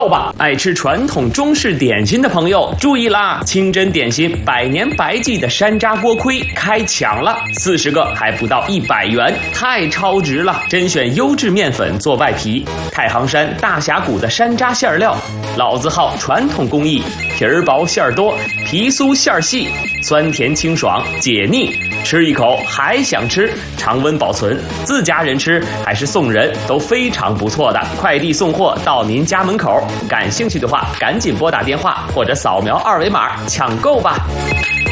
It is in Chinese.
吧！爱吃传统中式点心的朋友注意啦！清真点心百年白记的山楂锅盔开抢了，40个还不到100元，太超值了！甄选优质面粉做外皮，太行山大峡谷的山楂馅料，老字号传统工艺，皮儿薄馅儿多，皮酥馅儿细，酸甜清爽解腻，吃一口还想吃，常温保存，自家人吃还是送人都非常不错的，快递送货到您家门口。感兴趣的话，赶紧拨打电话或者扫描2维码抢购吧。